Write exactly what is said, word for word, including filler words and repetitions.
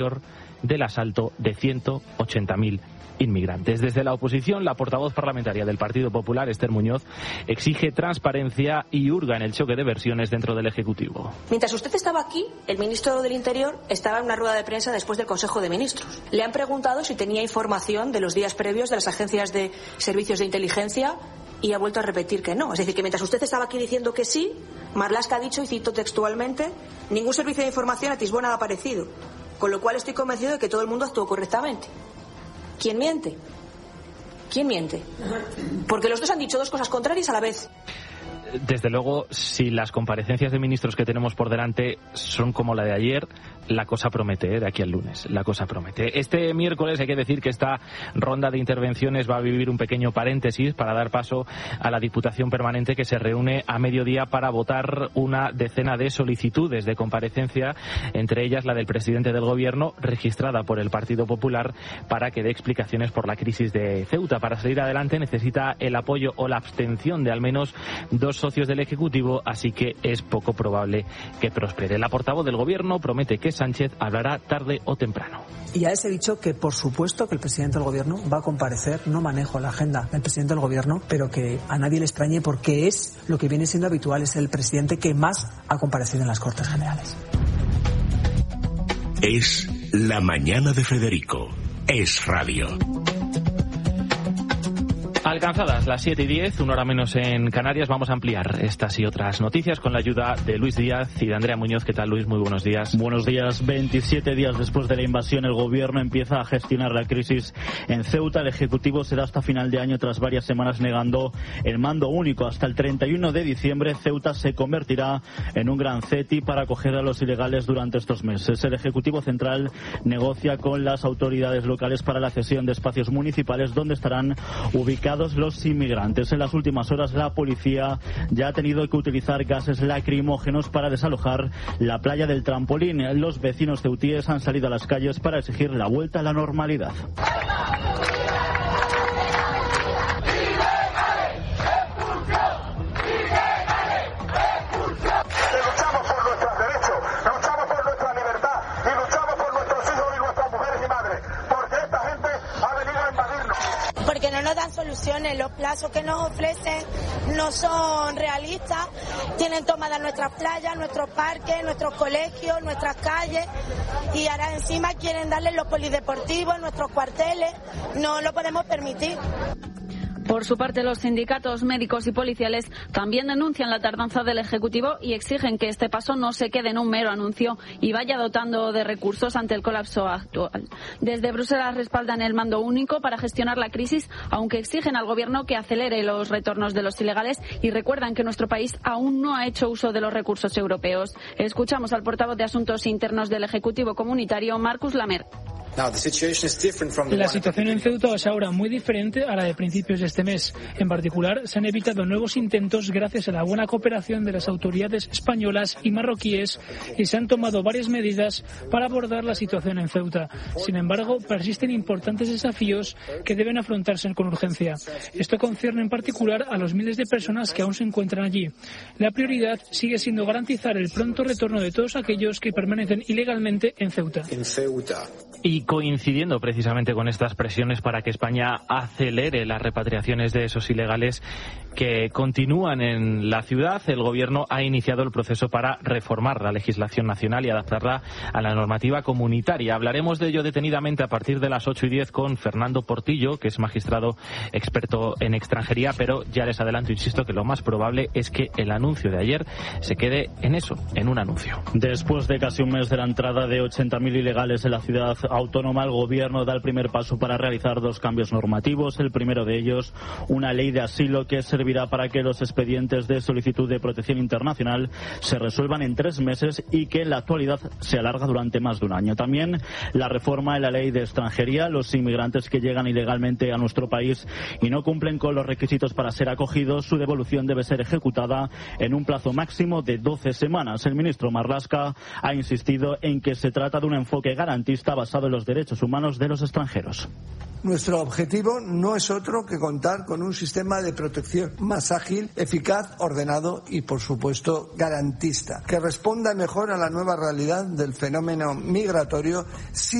del asalto de ciento ochenta mil inmigrantes. Desde la oposición, la portavoz parlamentaria del Partido Popular, Esther Muñoz, exige transparencia y hurga en el choque de versiones dentro del Ejecutivo. Mientras usted estaba aquí, el ministro del Interior estaba en una rueda de prensa después del Consejo de Ministros. Le han preguntado si tenía información de los días previos de las agencias de servicios de inteligencia y ha vuelto a repetir que no. Es decir, que mientras usted estaba aquí diciendo que sí, Marlaska ha dicho, y cito textualmente, ningún servicio de información atisbó nada parecido. Con lo cual estoy convencido de que todo el mundo actuó correctamente. ¿Quién miente? ¿Quién miente? Porque los dos han dicho dos cosas contrarias a la vez. Desde luego, si las comparecencias de ministros que tenemos por delante son como la de ayer, la cosa promete, ¿eh? De aquí al lunes, la cosa promete. Este miércoles hay que decir que esta ronda de intervenciones va a vivir un pequeño paréntesis para dar paso a la Diputación Permanente, que se reúne a mediodía para votar una decena de solicitudes de comparecencia, entre ellas la del presidente del Gobierno, registrada por el Partido Popular, para que dé explicaciones por la crisis de Ceuta. Para salir adelante necesita el apoyo o la abstención de al menos dos socios del Ejecutivo, así que es poco probable que prospere. La portavoz del Gobierno promete que Sánchez hablará tarde o temprano. Y ya les he dicho que por supuesto que el presidente del Gobierno va a comparecer. No manejo la agenda del presidente del Gobierno, pero que a nadie le extrañe porque es lo que viene siendo habitual, es el presidente que más ha comparecido en las Cortes Generales. Es la mañana de Federico. Es radio. Alcanzadas las siete y diez, una hora menos en Canarias, vamos a ampliar estas y otras noticias con la ayuda de Luis Díaz y de Andrea Muñoz. ¿Qué tal, Luis? Muy buenos días. Buenos días. veintisiete días después de la invasión, el Gobierno empieza a gestionar la crisis en Ceuta. El Ejecutivo será hasta final de año, tras varias semanas negando el mando único. Hasta el treinta y uno de diciembre, Ceuta se convertirá en un gran ceti para acoger a los ilegales durante estos meses. El Ejecutivo Central negocia con las autoridades locales para la cesión de espacios municipales donde estarán ubicados los inmigrantes. En las últimas horas, la policía ya ha tenido que utilizar gases lacrimógenos para desalojar la playa del Trampolín. Los vecinos ceutíes han salido a las calles para exigir la vuelta a la normalidad. Soluciones, los plazos que nos ofrecen no son realistas, tienen tomadas nuestras playas, nuestros parques, nuestros colegios, nuestras calles, y ahora encima quieren darle los polideportivos, nuestros cuarteles. No lo podemos permitir. Por su parte, los sindicatos médicos y policiales también denuncian la tardanza del Ejecutivo y exigen que este paso no se quede en un mero anuncio y vaya dotando de recursos ante el colapso actual. Desde Bruselas respaldan el mando único para gestionar la crisis, aunque exigen al Gobierno que acelere los retornos de los ilegales y recuerdan que nuestro país aún no ha hecho uso de los recursos europeos. Escuchamos al portavoz de Asuntos Internos del Ejecutivo Comunitario, Marcus Lamer. La situación en Ceuta es ahora muy diferente a la de principios de este mes. En particular, se han evitado nuevos intentos gracias a la buena cooperación de las autoridades españolas y marroquíes y se han tomado varias medidas para abordar la situación en Ceuta. Sin embargo, persisten importantes desafíos que deben afrontarse con urgencia. Esto concierne en particular a los miles de personas que aún se encuentran allí. La prioridad sigue siendo garantizar el pronto retorno de todos aquellos que permanecen ilegalmente en Ceuta. En Ceuta. Y coincidiendo precisamente con estas presiones para que España acelere las repatriaciones de esos ilegales que continúan en la ciudad, el Gobierno ha iniciado el proceso para reformar la legislación nacional y adaptarla a la normativa comunitaria. Hablaremos de ello detenidamente a partir de las ocho y diez con Fernando Portillo, que es magistrado experto en extranjería, pero ya les adelanto, insisto, que lo más probable es que el anuncio de ayer se quede en eso, en un anuncio. Después de casi un mes de la entrada de ochenta mil ilegales en la ciudad autónoma, el Gobierno da el primer paso para realizar dos cambios normativos. El primero de ellos, una ley de asilo que servirá para que los expedientes de solicitud de protección internacional se resuelvan en tres meses y que en la actualidad se alarga durante más de un año. También la reforma en la ley de extranjería. Los inmigrantes que llegan ilegalmente a nuestro país y no cumplen con los requisitos para ser acogidos, su devolución debe ser ejecutada en un plazo máximo de doce semanas. El ministro Marlaska ha insistido en que se trata de un enfoque garantista basado en los derechos humanos de los extranjeros. Nuestro objetivo no es otro que contar con un sistema de protección más ágil, eficaz, ordenado y, por supuesto, garantista, que responda mejor a la nueva realidad del fenómeno migratorio sin